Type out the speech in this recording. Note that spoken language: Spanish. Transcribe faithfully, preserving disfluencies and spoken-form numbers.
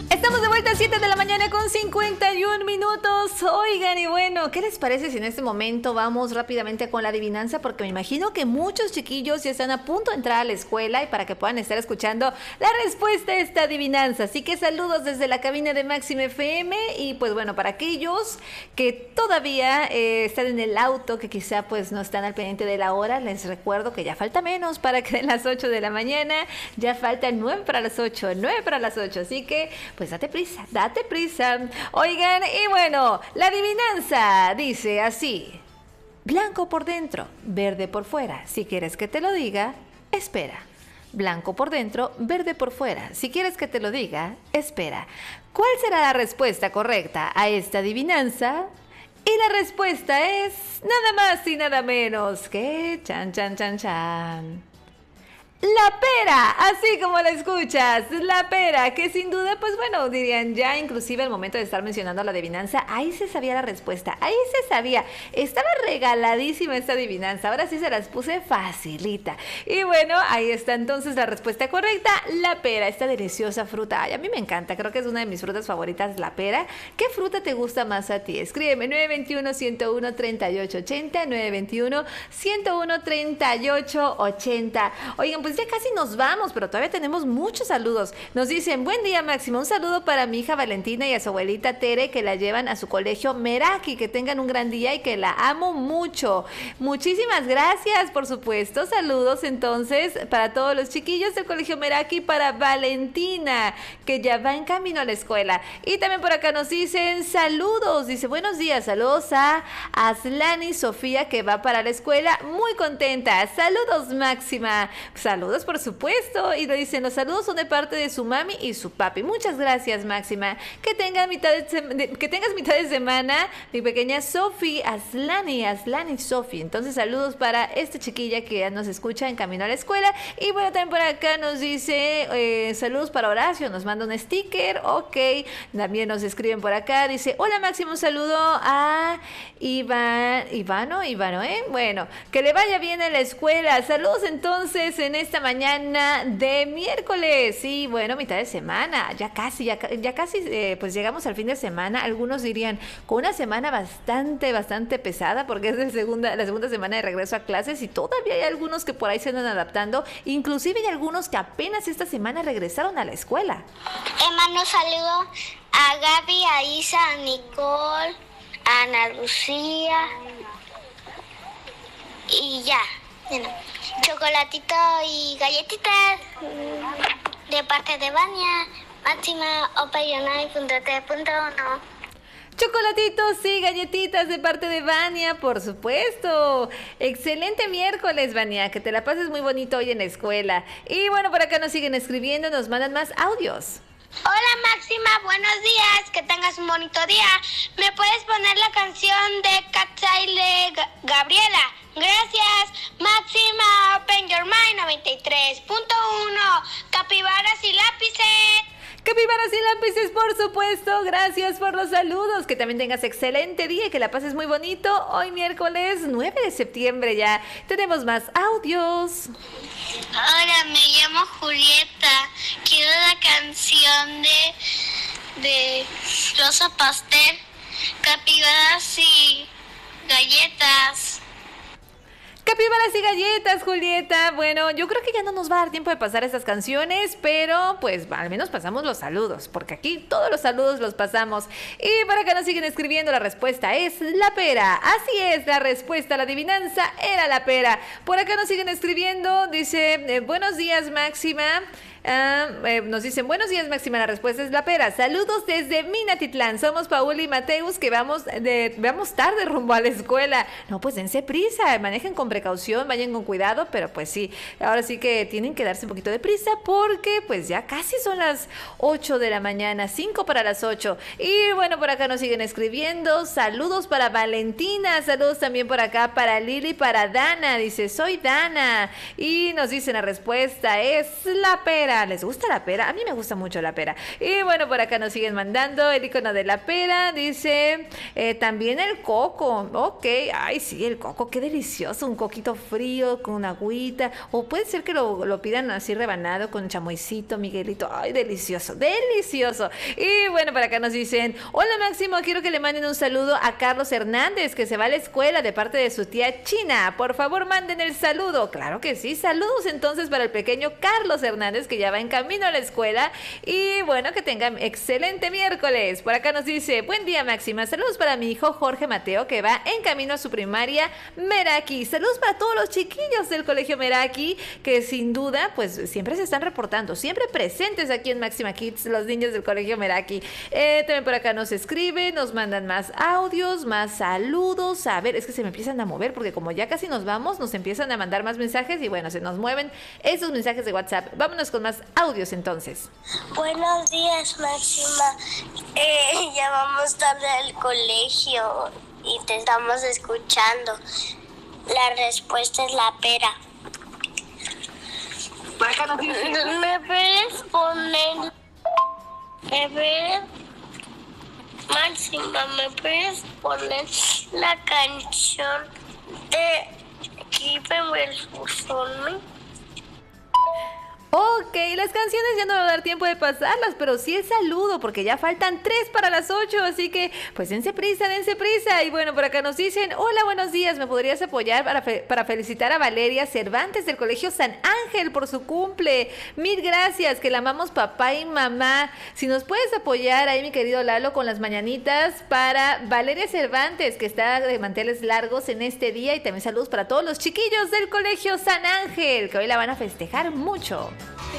Estamos de vuelta a siete de la mañana con cincuenta y un minutos. Oigan, y bueno, ¿qué les parece si en este momento vamos rápidamente con la adivinanza? Porque me imagino que muchos chiquillos ya están a punto de entrar a la escuela y para que puedan estar escuchando la respuesta a esta adivinanza. Así que saludos desde la cabina de Máxima F M. Y pues bueno, para aquellos que todavía eh, están en el auto, que quizá pues no están al pendiente de la hora, les recuerdo que ya falta menos para que den las ocho de la mañana. Ya faltan nueve para las ocho, nueve para las ocho. Así que pues date prisa, date prisa. Oigan, y bueno, la adivinanza dice así: blanco por dentro, verde por fuera. Si quieres que te lo diga, espera. Blanco por dentro, verde por fuera. Si quieres que te lo diga, espera. ¿Cuál será la respuesta correcta a esta adivinanza? Y la respuesta es nada más y nada menos que chan, chan, chan, chan. La pera, así como la escuchas, la pera, que sin duda, pues bueno, dirían ya inclusive al momento de estar mencionando la adivinanza, ahí se sabía la respuesta, ahí se sabía, estaba regaladísima esta adivinanza, ahora sí se las puse facilita. Y bueno, ahí está entonces la respuesta correcta, la pera, esta deliciosa fruta. Ay, a mí me encanta, creo que es una de mis frutas favoritas, la pera. ¿Qué fruta te gusta más a ti? Escríbeme nueve dos uno, uno uno, tres ocho ocho cero, nueve dos uno, uno uno, tres ocho ocho cero. Oigan, pues ya casi nos vamos, pero todavía tenemos muchos saludos. Nos dicen, buen día Máximo, un saludo para mi hija Valentina y a su abuelita Tere, que la llevan a su colegio Meraki, que tengan un gran día y que la amo mucho. Muchísimas gracias, por supuesto. Saludos entonces para todos los chiquillos del colegio Meraki, para Valentina, que ya va en camino a la escuela. Y también por acá nos dicen saludos, dice buenos días, saludos a Aslani Sofía, que va para la escuela muy contenta. Saludos Máxima, saludos por supuesto, y lo dicen, los saludos son de parte de su mami y su papi. Muchas gracias Máxima, que tengan mitad de, de, que tengas mitad de semana, mi pequeña Sofi, Aslani, Aslani Sofi. Entonces saludos para esta chiquilla que ya nos escucha en camino a la escuela. Y bueno, también por acá nos dice eh, saludos para Horacio, nos manda un sticker, ok, también nos escriben por acá, dice, hola Máximo, un saludo a Iván, Ivano, Ivano, ¿eh? Bueno, que le vaya bien en la escuela. Saludos entonces en esta mañana de miércoles. Y bueno, mitad de semana, ya casi, ya, ya casi, eh, pues llegamos al fin de semana. Algunos dirían, con una semana bastante, bastante pesada, porque es de segunda, la segunda semana de regreso a clases y todavía hay algunos que por ahí se andan adaptando. Inclusive hay algunos que apenas esta semana regresaron a la escuela. Hermano, saludo a Gaby, a Isa, a Nicole, a Ana Lucía y ya. Bueno, chocolatito y galletitas de parte de Vania, Máxima, Opa y Onay punto t punto uno. Chocolatitos y galletitas de parte de Vania, por supuesto. Excelente miércoles, Vania, que te la pases muy bonito hoy en la escuela. Y bueno, por acá nos siguen escribiendo, nos mandan más audios. Hola Máxima, buenos días, que tengas un bonito día. ¿Me puedes poner la canción de Catsaile Gabriela? Gracias. Máxima, Open Your Mind noventa y tres punto uno. Capibaras y lápices. Capibaras y lápices, por supuesto. Gracias por los saludos. Que también tengas excelente día y que la pases muy bonito. Hoy miércoles nueve de septiembre ya. Tenemos más audios. Hola, me llamo Julieta. Quiero la canción de, de Rosa Pastel, Capibaras y galletas. Capibaras y galletas, Julieta. Bueno, yo creo que ya no nos va a dar tiempo de pasar estas canciones, pero pues al menos pasamos los saludos, porque aquí todos los saludos los pasamos. Y por acá nos siguen escribiendo, la respuesta es la pera. Así es, la respuesta a la adivinanza era la pera. Por acá nos siguen escribiendo, dice, eh, buenos días Máxima. Uh, eh, nos dicen, buenos días Máxima, la respuesta es la pera. Saludos desde Minatitlán, somos Paul y Mateus, que vamos, de, vamos tarde rumbo a la escuela. No, pues dense prisa, manejen con precaución, vayan con cuidado, pero pues sí, ahora sí que tienen que darse un poquito de prisa, porque pues ya casi son las ocho de la mañana, cinco para las ocho. Y bueno, por acá nos siguen escribiendo, saludos para Valentina, saludos también por acá para Lili, para Dana, dice, soy Dana. Y nos dicen, la respuesta es la pera. pera. ¿Les gusta la pera? A mí me gusta mucho la pera. Y bueno, por acá nos siguen mandando el icono de la pera. Dice, eh, también el coco. Ok, ay, sí, el coco, qué delicioso. Un coquito frío con una agüita. O puede ser que lo, lo pidan así rebanado con chamoycito, Miguelito. Ay, delicioso, delicioso. Y bueno, por acá nos dicen, hola Máximo, quiero que le manden un saludo a Carlos Hernández, que se va a la escuela de parte de su tía China. Por favor, manden el saludo. Claro que sí, saludos entonces para el pequeño Carlos Hernández, que ya va en camino a la escuela. Y bueno, que tengan excelente miércoles. Por acá nos dice, buen día Máxima, saludos para mi hijo Jorge Mateo, que va en camino a su primaria Meraki. Saludos para todos los chiquillos del colegio Meraki, que sin duda, pues siempre se están reportando, siempre presentes aquí en Máxima Kids, los niños del colegio Meraki. Eh, también por acá nos escriben, nos mandan más audios, más saludos. A ver, es que se me empiezan a mover, porque como ya casi nos vamos, nos empiezan a mandar más mensajes y bueno, se nos mueven esos mensajes de WhatsApp. Vámonos con más audios entonces. Buenos días, Máxima. Eh, ya vamos tarde al colegio y te estamos escuchando. La respuesta es la pera. ¿Me puedes poner? ¿Me puedes? Máxima, ¿me puedes poner la canción de Keep el Fusone? Ok, las canciones ya no me va a dar tiempo de pasarlas, pero sí el saludo, porque ya faltan tres para las ocho, así que pues dense prisa, dense prisa. Y bueno, por acá nos dicen, hola, buenos días, ¿me podrías apoyar para, fe para felicitar a Valeria Cervantes del Colegio San Ángel por su cumple? Mil gracias, que la amamos papá y mamá. Si nos puedes apoyar ahí, mi querido Lalo, con las mañanitas para Valeria Cervantes, que está de manteles largos en este día, y también saludos para todos los chiquillos del Colegio San Ángel, que hoy la van a festejar mucho.